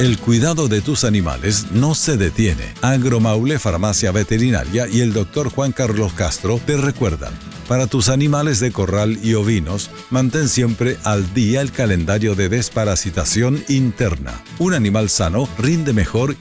El cuidado de tus animales no se detiene. Agromaule Farmacia Veterinaria y el Dr. Juan Carlos Castro te recuerdan: para tus animales de corral y ovinos, mantén siempre al día el calendario de desparasitación interna. Un animal sano rinde mejor